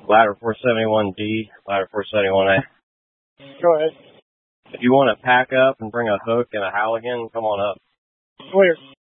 Ladder 471D, ladder 471A. Go ahead. If you want to pack up and bring a hook and a Halligan, come on up. Clear.